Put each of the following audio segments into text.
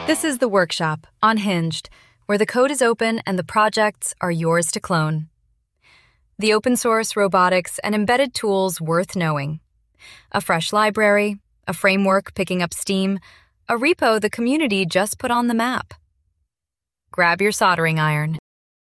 This is the workshop, Unhinged, where the code is open and the projects are yours to clone. The open source robotics and embedded tools worth knowing. A fresh library, a framework picking up steam, a repo the community just put on the map. Grab your soldering iron.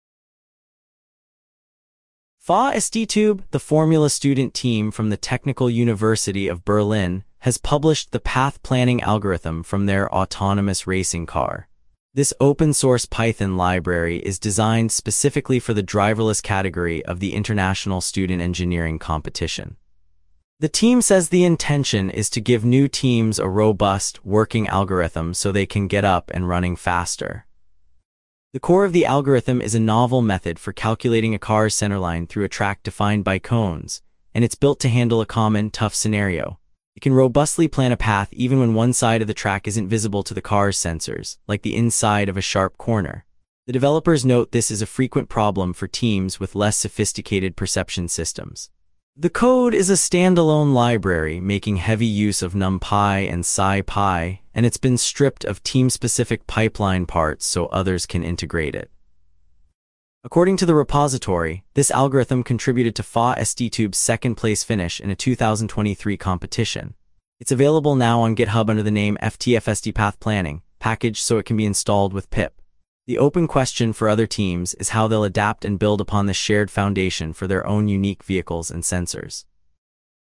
FA-ST-Tube, the Formula student team from the Technical University of Berlin, has published the path planning algorithm from their autonomous racing car. This open-source Python library is designed specifically for the driverless category of the International Student Engineering Competition. The team says the intention is to give new teams a robust, working algorithm so they can get up and running faster. The core of the algorithm is a novel method for calculating a car's centerline through a track defined by cones, and it's built to handle a common, tough scenario. It can robustly plan a path even when one side of the track isn't visible to the car's sensors, like the inside of a sharp corner. The developers note this is a frequent problem for teams with less sophisticated perception systems. The code is a standalone library making heavy use of NumPy and SciPy, and it's been stripped of team-specific pipeline parts so others can integrate it. According to the repository, this algorithm contributed to FA-ST-Tube's second-place finish in a 2023 competition. It's available now on GitHub under the name FTFSD Path Planning, packaged so it can be installed with pip. The open question for other teams is how they'll adapt and build upon the shared foundation for their own unique vehicles and sensors.